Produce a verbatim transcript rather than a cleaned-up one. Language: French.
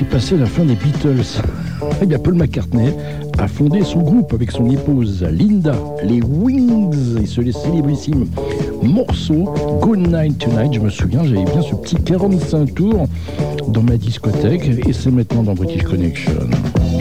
s'est passé à la fin des Beatles. Eh bien, Paul McCartney a fondé son groupe avec son épouse Linda, les Wings, et ce célébrissime morceau Good Night Tonight. Je me souviens, j'avais bien ce petit quarante-cinq tours dans ma discothèque et c'est maintenant dans British Connection.